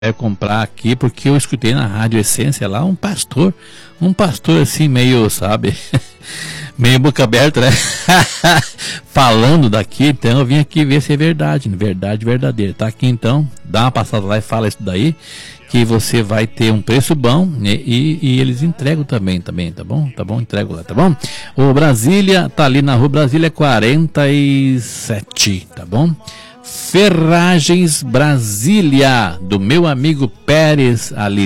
É comprar aqui porque eu escutei na Rádio Essência lá um pastor assim meio, sabe, meio boca aberta, né? Falando daqui, então eu vim aqui ver se é verdade, verdade verdadeira. Tá aqui então, dá uma passada lá e fala isso daí, que você vai ter um preço bom, né? E eles entregam também, tá bom? Tá bom, entrego lá, tá bom? O Brasília tá ali na rua Brasília 47, tá bom? Ferragens Brasília, do meu amigo Pérez, ali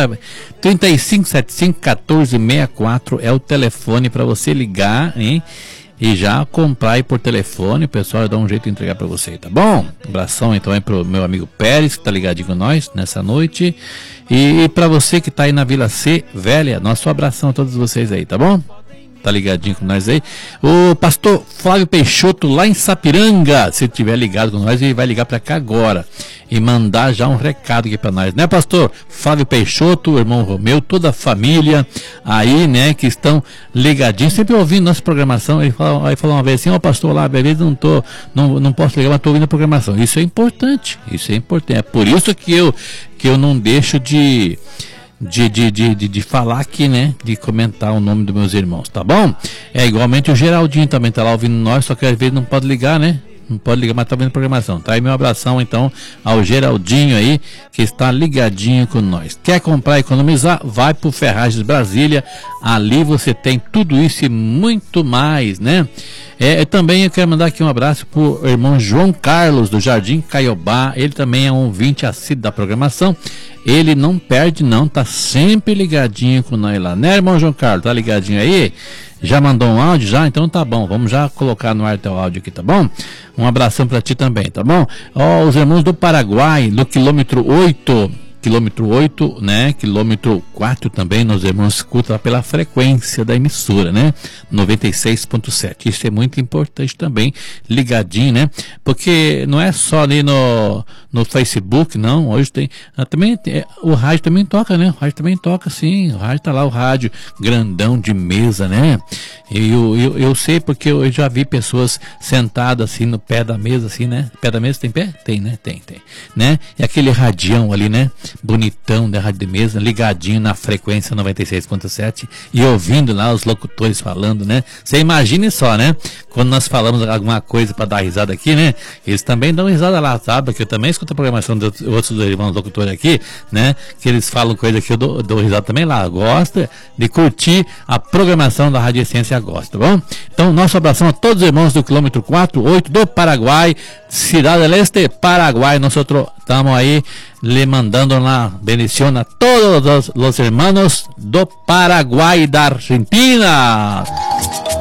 3575-1464 é o telefone para você ligar, hein? E já comprar aí por telefone, o pessoal dá um jeito de entregar para você, tá bom? Um abração então aí pro meu amigo Pérez, que tá ligadinho com nós nessa noite. E para você que tá aí na Vila C, velha, nosso abração a todos vocês aí, tá bom? Tá ligadinho com nós aí. O pastor Flávio Peixoto lá em Sapiranga, se tiver ligado com nós, ele vai ligar para cá agora e mandar já um recado aqui para nós, né, pastor? Flávio Peixoto, o irmão Romeu, toda a família aí, né, que estão ligadinhos, sempre ouvindo nossa programação. Ele falou uma vez assim: ó, pastor, lá, beleza, não posso ligar, mas tô ouvindo a programação. Isso é importante. É por isso que eu não deixo de falar aqui, né? De comentar o nome dos meus irmãos, tá bom? É igualmente o Geraldinho também tá lá ouvindo nós, só que às vezes não pode ligar, né? Não pode ligar, mas tá vendo programação. Tá aí meu abração então ao Geraldinho aí, que está ligadinho com nós. Quer comprar e economizar? Vai pro Ferragens Brasília. Ali você tem tudo isso e muito mais, né? Também eu quero mandar aqui um abraço pro irmão João Carlos do Jardim Caiobá. Ele também é um ouvinte assíduo da programação. Ele não perde não, tá sempre ligadinho com nós lá, né, irmão João Carlos? Tá ligadinho aí? Já mandou um áudio? Já? Então tá bom, vamos já colocar no ar teu áudio aqui, tá bom? Um abração pra ti também, tá bom? Ó, os irmãos do Paraguai, do quilômetro 8, né? Quilômetro 4 também, nós irmãos escutam pela frequência da emissora, né? 96.7. Isso é muito importante também, ligadinho, né? Porque não é só ali no Facebook, não. Hoje tem, o rádio também toca, né? O rádio também toca, sim. O rádio tá lá, o rádio grandão de mesa, né? Eu sei porque eu já vi pessoas sentadas assim no pé da mesa, assim, né? Pé da mesa tem pé? Tem, né? Tem, né? E aquele radião ali, né? Bonitão da rádio de mesa, ligadinho na frequência 96.7 e ouvindo lá os locutores falando, né? Você imagine só, né? Quando nós falamos alguma coisa para dar risada aqui, né? Eles também dão risada lá, sabe? Porque eu também escuto a programação dos outros irmãos locutores aqui, né? Que eles falam coisa que eu dou risada também lá. Gosta de curtir a programação da Rádio Essência, gosta, tá bom? Então, nosso abração a todos os irmãos do quilômetro 48 do Paraguai, Cidade del Este, Paraguai. Nós estamos aí le mandando una bendición a todos los hermanos do Paraguay y da Argentina.